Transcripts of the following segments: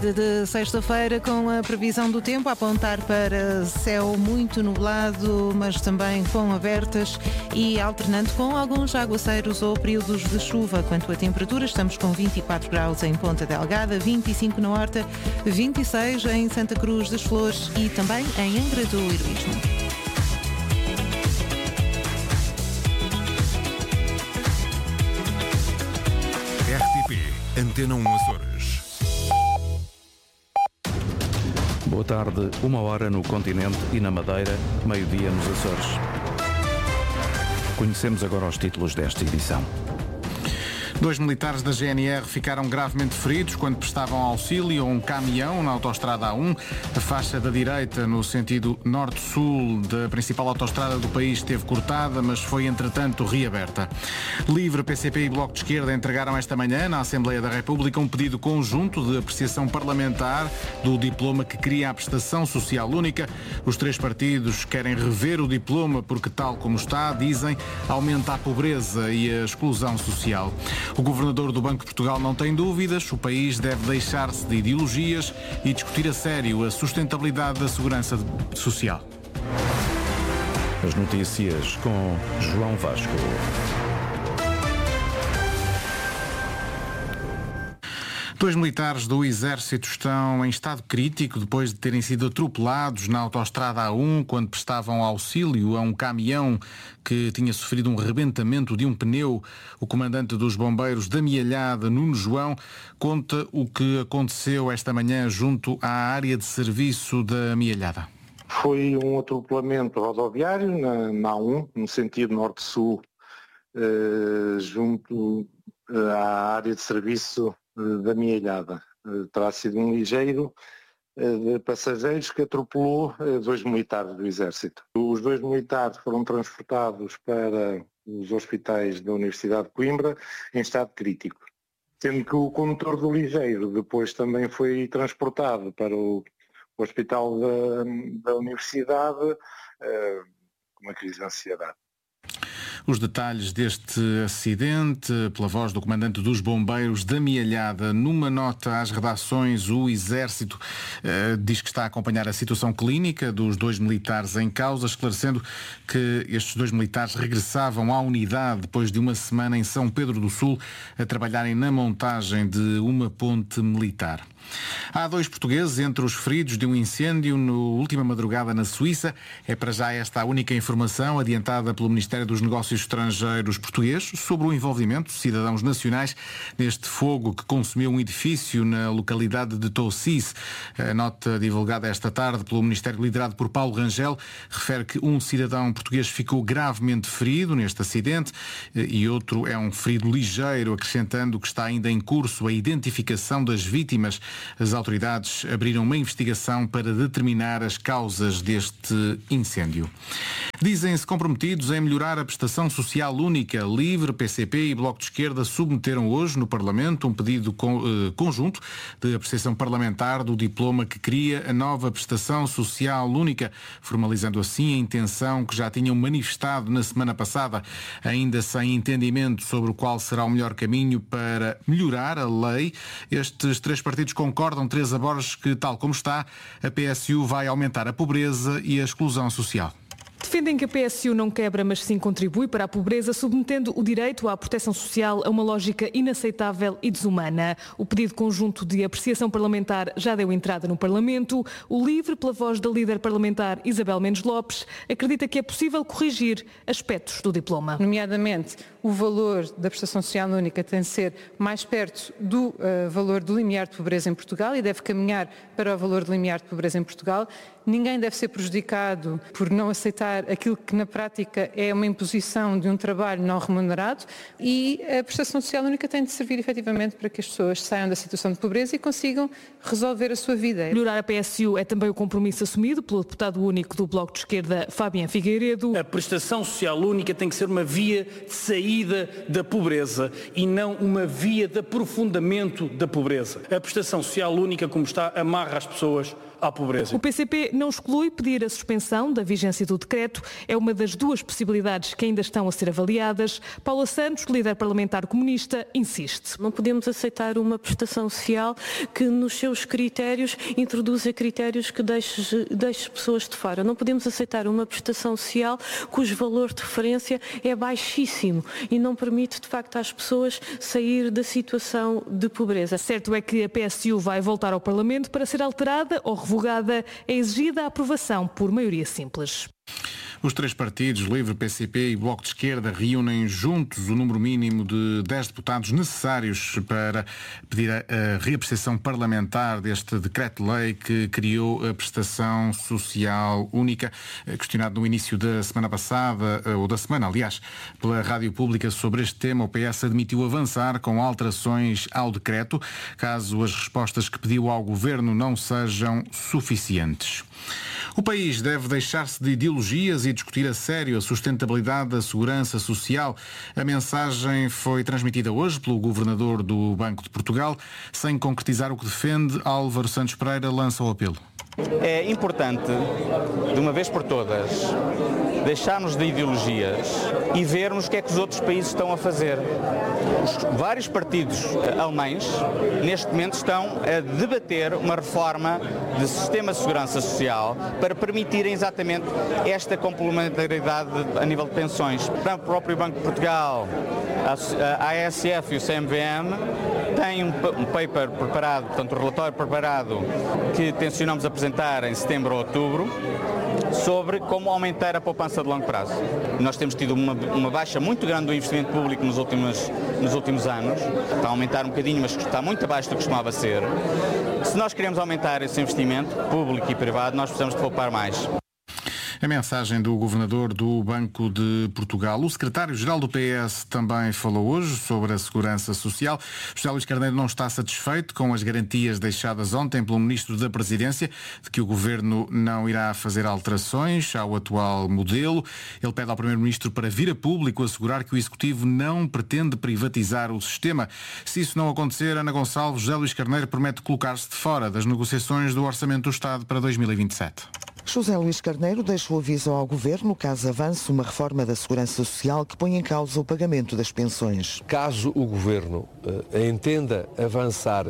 De sexta-feira, com a previsão do tempo a apontar para céu muito nublado, mas também com abertas e alternando com alguns aguaceiros ou períodos de chuva. Quanto à temperatura, estamos com 24 graus em Ponta Delgada, 25 na Horta, 26 em Santa Cruz das Flores e também em Angra do Heroísmo. RTP Antena 1 Açores. Boa tarde, 1h no continente e na Madeira, meio-dia nos Açores. Conhecemos agora os títulos desta edição. 2 militares da GNR ficaram gravemente feridos quando prestavam auxílio a um caminhão na autoestrada A1. A faixa da direita, no sentido norte-sul da principal autoestrada do país, esteve cortada, mas foi, entretanto, reaberta. LIVRE, PCP e Bloco de Esquerda entregaram esta manhã, na Assembleia da República, um pedido conjunto de apreciação parlamentar do diploma que cria a prestação social única. Os 3 partidos querem rever o diploma porque, tal como está, dizem, aumenta a pobreza e a exclusão social. O governador do Banco de Portugal não tem dúvidas, o país deve deixar-se de ideologias e discutir a sério a sustentabilidade da segurança social. As notícias com João Vasco. Dois militares do Exército estão em estado crítico depois de terem sido atropelados na autoestrada A1 quando prestavam auxílio a um caminhão que tinha sofrido um rebentamento de um pneu. O comandante dos bombeiros da Amealhada, Nuno João, conta o que aconteceu esta manhã junto à área de serviço da Amealhada. Foi um atropelamento rodoviário na A1, no sentido norte-sul, junto à área de serviço da Amealhada. Terá sido um ligeiro de passageiros que atropelou 2 militares do Exército. Os 2 militares foram transportados para os hospitais da Universidade de Coimbra em estado crítico, sendo que o condutor do ligeiro depois também foi transportado para o hospital da Universidade com uma crise de ansiedade. Os detalhes deste acidente, pela voz do comandante dos bombeiros da Amealhada. Numa nota às redações, o Exército diz que está a acompanhar a situação clínica dos 2 militares em causa, esclarecendo que estes 2 militares regressavam à unidade depois de uma semana em São Pedro do Sul a trabalharem na montagem de uma ponte militar. Há 2 portugueses entre os feridos de um incêndio na última madrugada na Suíça. É para já esta a única informação adiantada pelo Ministério dos Negócios Estrangeiros português sobre o envolvimento de cidadãos nacionais neste fogo que consumiu um edifício na localidade de Tossis. A nota divulgada esta tarde pelo Ministério liderado por Paulo Rangel refere que um cidadão português ficou gravemente ferido neste acidente e outro é um ferido ligeiro, acrescentando que está ainda em curso a identificação das vítimas. As autoridades abriram uma investigação para determinar as causas deste incêndio. Dizem-se comprometidos em melhorar a prestação social única. LIVRE, PCP e Bloco de Esquerda submeteram hoje no Parlamento um pedido conjunto de apreciação parlamentar do diploma que cria a nova prestação social única, formalizando assim a intenção que já tinham manifestado na semana passada, ainda sem entendimento sobre qual será o melhor caminho para melhorar a lei. Estes 3 partidos concordam, Teresa Borges, que, tal como está, a PSU vai aumentar a pobreza e a exclusão social. Defendem que a PSU não quebra, mas sim contribui para a pobreza, submetendo o direito à proteção social a uma lógica inaceitável e desumana. O pedido conjunto de apreciação parlamentar já deu entrada no Parlamento. O LIVRE, pela voz da líder parlamentar Isabel Mendes Lopes, acredita que é possível corrigir aspectos do diploma. Nomeadamente, o valor da prestação social única tem de ser mais perto do valor do limiar de pobreza em Portugal e deve caminhar para o valor do limiar de pobreza em Portugal. Ninguém deve ser prejudicado por não aceitar aquilo que na prática é uma imposição de um trabalho não remunerado e a prestação social única tem de servir efetivamente para que as pessoas saiam da situação de pobreza e consigam resolver a sua vida. Melhorar a PSU é também o compromisso assumido pelo deputado único do Bloco de Esquerda, Fabián Figueiredo. A prestação social única tem que ser uma via de saída da pobreza e não uma via de aprofundamento da pobreza. A prestação social única, como está, amarra as pessoas à pobreza. O PCP não exclui pedir a suspensão da vigência do decreto. É uma das duas possibilidades que ainda estão a ser avaliadas. Paula Santos, líder parlamentar comunista, insiste. Não podemos aceitar uma prestação social que nos seus critérios introduza critérios que deixe pessoas de fora. Não podemos aceitar uma prestação social cujo valor de referência é baixíssimo e não permite de facto às pessoas sair da situação de pobreza. Certo é que a PSU vai voltar ao Parlamento para ser alterada ou revogada. É exigida a aprovação por maioria simples. Os três partidos, Livre, PCP e Bloco de Esquerda, reúnem juntos o número mínimo de 10 deputados necessários para pedir a reapreciação parlamentar deste decreto-lei que criou a prestação social única. Questionado no início da semana passada, ou da semana, aliás, pela Rádio Pública sobre este tema, o PS admitiu avançar com alterações ao decreto, caso as respostas que pediu ao Governo não sejam suficientes. O país deve deixar-se de ideologias e discutir a sério a sustentabilidade da segurança social. A mensagem foi transmitida hoje pelo Governador do Banco de Portugal. Sem concretizar o que defende, Álvaro Santos Pereira lança o apelo. É importante, de uma vez por todas, deixarmos de ideologias e vermos o que é que os outros países estão a fazer. Os vários partidos alemães, neste momento, estão a debater uma reforma de sistema de segurança social para permitirem exatamente esta complementaridade a nível de pensões. O próprio Banco de Portugal, a ASF e o CMVM têm um paper preparado, portanto, um relatório preparado que tencionamos apresentar em setembro ou outubro, sobre como aumentar a poupança de longo prazo. Nós temos tido uma baixa muito grande do investimento público nos últimos anos. Está a aumentar um bocadinho, mas está muito abaixo do que costumava ser. Se nós queremos aumentar esse investimento público e privado, nós precisamos de poupar mais. A mensagem do Governador do Banco de Portugal. O Secretário-Geral do PS também falou hoje sobre a segurança social. José Luís Carneiro não está satisfeito com as garantias deixadas ontem pelo Ministro da Presidência de que o Governo não irá fazer alterações ao atual modelo. Ele pede ao Primeiro-Ministro para vir a público assegurar que o Executivo não pretende privatizar o sistema. Se isso não acontecer, Ana Gonçalves, José Luís Carneiro promete colocar-se de fora das negociações do Orçamento do Estado para 2027. José Luís Carneiro deixa o aviso ao Governo caso avance uma reforma da Segurança Social que ponha em causa o pagamento das pensões. Caso o Governo entenda avançar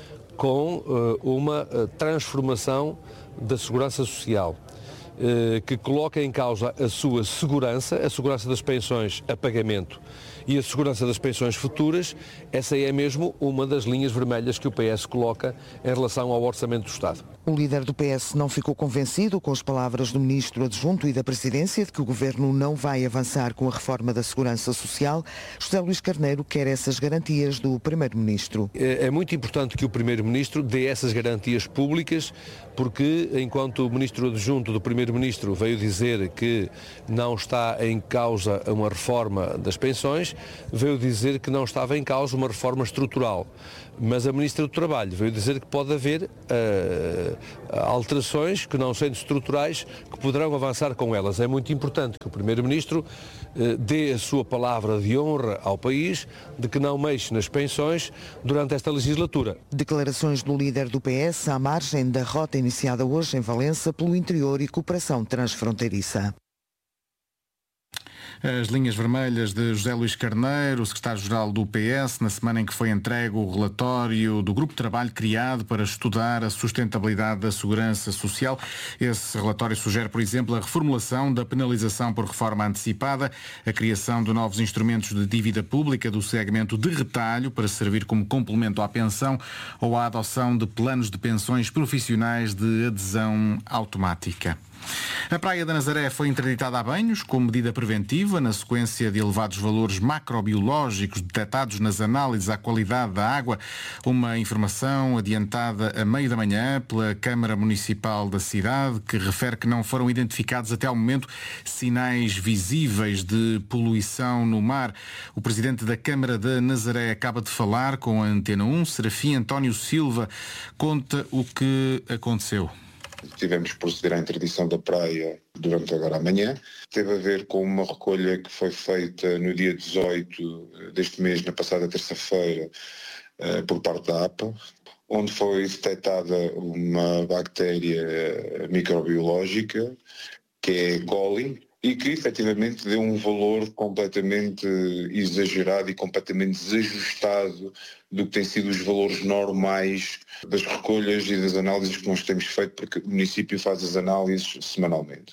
com uma transformação da Segurança Social que coloca em causa a sua segurança, a segurança das pensões a pagamento e a segurança das pensões futuras, essa é mesmo uma das linhas vermelhas que o PS coloca em relação ao Orçamento do Estado. O líder do PS não ficou convencido com as palavras do Ministro Adjunto e da Presidência de que o Governo não vai avançar com a reforma da Segurança Social. José Luís Carneiro quer essas garantias do Primeiro-Ministro. É muito importante que o Primeiro-Ministro dê essas garantias públicas, porque enquanto o Ministro Adjunto do Primeiro-Ministro veio dizer que não está em causa uma reforma das pensões, veio dizer que não estava em causa uma reforma estrutural. Mas a Ministra do Trabalho veio dizer que pode haver alterações que, não sendo estruturais, que poderão avançar com elas. É muito importante que o Primeiro-Ministro dê a sua palavra de honra ao país de que não mexe nas pensões durante esta legislatura. Declarações do líder do PS à margem da rota iniciada hoje em Valença pelo interior e cooperação transfronteiriça. As linhas vermelhas de José Luís Carneiro, o secretário-geral do PS, na semana em que foi entregue o relatório do grupo de trabalho criado para estudar a sustentabilidade da segurança social. Esse relatório sugere, por exemplo, a reformulação da penalização por reforma antecipada, a criação de novos instrumentos de dívida pública do segmento de retalho para servir como complemento à pensão ou a adoção de planos de pensões profissionais de adesão automática. A Praia da Nazaré foi interditada a banhos como medida preventiva na sequência de elevados valores macrobiológicos detectados nas análises à qualidade da água. Uma informação adiantada a meio da manhã pela Câmara Municipal da cidade, que refere que não foram identificados até ao momento sinais visíveis de poluição no mar. O presidente da Câmara da Nazaré acaba de falar com a Antena 1, Serafim António Silva, conta o que aconteceu. Tivemos que proceder à interdição da praia durante agora a manhã. Teve a ver com uma recolha que foi feita no dia 18 deste mês, na passada terça-feira, por parte da APA. onde foi detectada uma bactéria microbiológica, que é E. coli, e que efetivamente deu um valor completamente exagerado e completamente desajustado do que têm sido os valores normais das recolhas e das análises que nós temos feito, porque o município faz as análises semanalmente.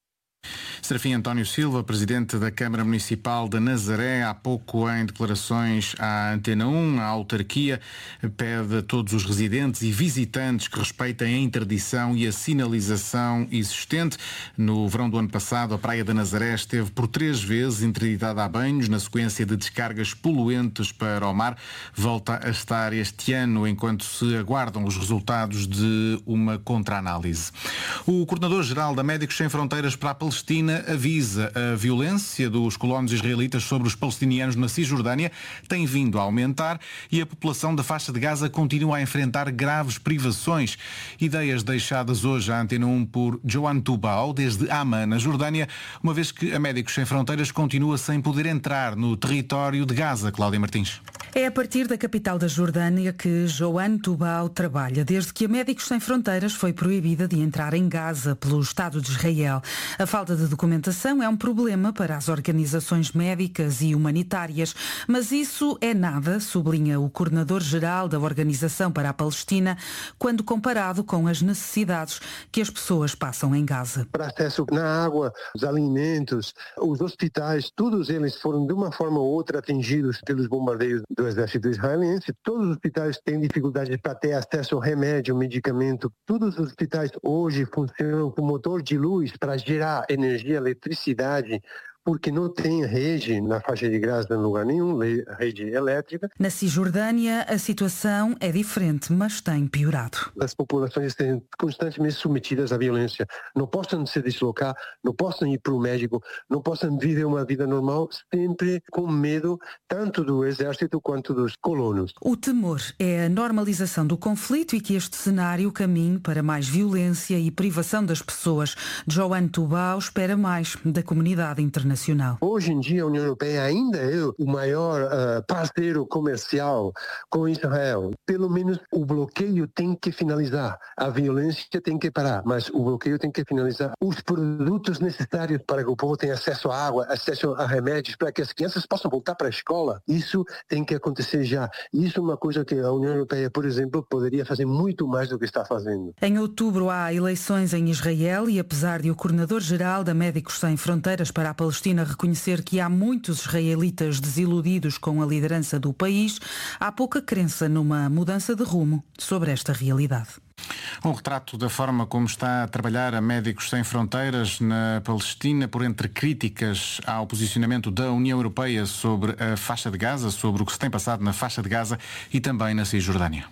Serafim António Silva, presidente da Câmara Municipal de Nazaré, há pouco em declarações à Antena 1, a autarquia pede a todos os residentes e visitantes que respeitem a interdição e a sinalização existente. No verão do ano passado, a Praia da Nazaré esteve por 3 vezes interditada a banhos, na sequência de descargas poluentes para o mar. Volta a estar este ano, enquanto se aguardam os resultados de uma contra-análise. O coordenador-geral da Médicos Sem Fronteiras para a Palestina avisa a violência dos colonos israelitas sobre os palestinianos na Cisjordânia tem vindo a aumentar e a população da faixa de Gaza continua a enfrentar graves privações. Ideias deixadas hoje à Antena 1 por Joan Tubau, desde Amman, na Jordânia, uma vez que a Médicos Sem Fronteiras continua sem poder entrar no território de Gaza. Cláudia Martins. É a partir da capital da Jordânia que Joan Tubau trabalha, desde que a Médicos Sem Fronteiras foi proibida de entrar em Gaza pelo Estado de Israel. A falta de documentação é um problema para as organizações médicas e humanitárias, mas isso é nada, sublinha o coordenador-geral da Organização para a Palestina, quando comparado com as necessidades que as pessoas passam em Gaza. Para acesso na água, os alimentos, os hospitais, todos eles foram de uma forma ou outra atingidos pelos bombardeios do exército israelense. Todos os hospitais têm dificuldade para ter acesso ao remédio, medicamento. Todos os hospitais hoje funcionam com motor de luz para gerar energia, eletricidade, porque não tem rede na faixa de Gaza em lugar nenhum, rede elétrica. Na Cisjordânia, a situação é diferente, mas tem piorado. As populações estão constantemente submetidas à violência. Não possam se deslocar, não possam ir para o médico, não possam viver uma vida normal, sempre com medo tanto do exército quanto dos colonos. O temor é a normalização do conflito e que este cenário caminhe para mais violência e privação das pessoas. Joan Tubau espera mais da comunidade internacional. Hoje em dia a União Europeia ainda é o maior parceiro comercial com Israel. Pelo menos o bloqueio tem que finalizar. A violência tem que parar, mas o bloqueio tem que finalizar. Os produtos necessários para que o povo tenha acesso à água, acesso a remédios, para que as crianças possam voltar para a escola, isso tem que acontecer já. Isso é uma coisa que a União Europeia, por exemplo, poderia fazer muito mais do que está fazendo. Em outubro há eleições em Israel e apesar de o coordenador-geral da Médicos Sem Fronteiras para a Palestina reconhecer que há muitos israelitas desiludidos com a liderança do país, há pouca crença numa mudança de rumo sobre esta realidade. Um retrato da forma como está a trabalhar a Médicos Sem Fronteiras na Palestina, por entre críticas ao posicionamento da União Europeia sobre a faixa de Gaza, sobre o que se tem passado na faixa de Gaza e também na Cisjordânia.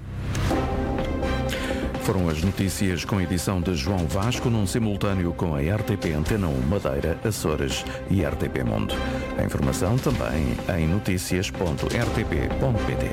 Foram as notícias com edição de João Vasco, num simultâneo com a RTP Antena 1 Madeira, Açores e RTP Mundo. A informação também em noticias.rtp.pt.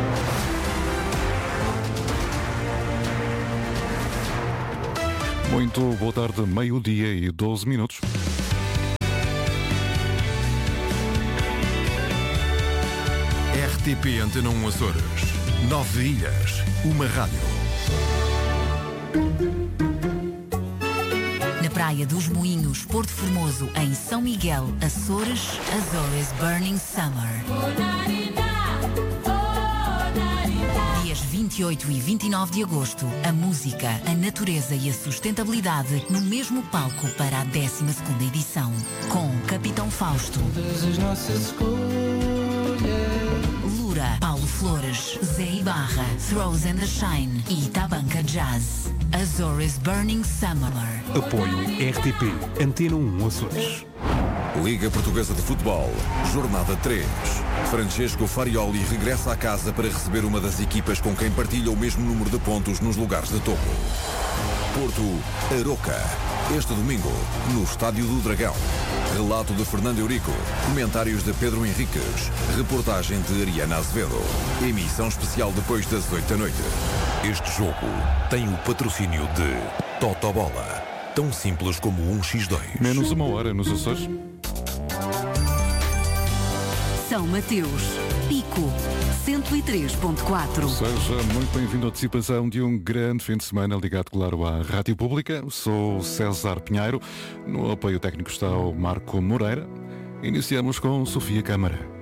Muito boa tarde, 12:12. RTP Antena 1 Açores. 9 ilhas, uma rádio. Na Praia dos Moinhos, Porto Formoso, em São Miguel, Açores, Azores Burning Summer. Dias 28 e 29 de agosto, a música, a natureza e a sustentabilidade no mesmo palco para a 12ª edição. Com Capitão Fausto, Lura, Paulo Flores, Zé Ibarra, Throws and the Shine e Tabanca Jazz. Azores Burning Summer. Apoio RTP Antena 1 Açores. Liga Portuguesa de Futebol, Jornada 3. Francesco Farioli regressa à casa para receber uma das equipas com quem partilha o mesmo número de pontos nos lugares de topo. Porto, Aroca. Este domingo, no Estádio do Dragão. Relato de Fernando Eurico. Comentários de Pedro Henriques. Reportagem de Ariana Azevedo. Emissão especial depois das 8 da noite. Este jogo tem o patrocínio de Totobola. Tão simples como um X2. Menos uma hora nos Açores. São Mateus, Pico, 103. 103.4. Seja muito bem-vindo à antecipação de um grande fim de semana ligado, claro, à Rádio Pública. Sou César Pinheiro. No apoio técnico está o Marco Moreira. Iniciamos com Sofia Câmara.